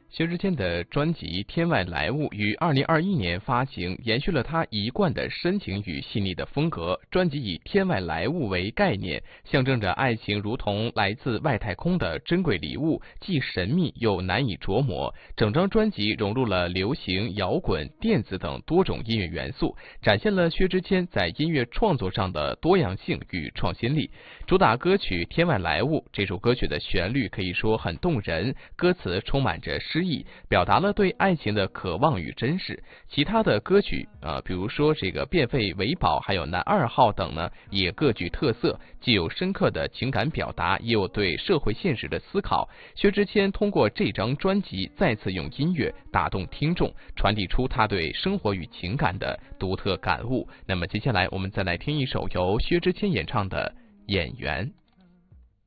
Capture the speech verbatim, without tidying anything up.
薛之谦的专辑《天外来物》于二零二一年发行，延续了他一贯的深情与细腻的风格。专辑以天外来物为概念，象征着爱情如同来自外太空的珍贵礼物，既神秘又难以琢磨。整张专辑融入了流行、摇滚、电子等多种音乐元素，展现了薛之谦在音乐创作上的多样性与创新力。主打歌曲《天外来物》这首歌曲的旋律可以说很动人，歌词充满着诗意，表达了对爱情的渴望与珍视。其他的歌曲呃，比如说这个变废为宝，还有男二号等呢，也各具特色，既有深刻的情感表达，也有对社会现实的思考。薛之谦通过这张专辑再次用音乐打动听众，传递出他对生活与情感的独特感悟。那么接下来我们再来听一首由薛之谦演唱的《演员》。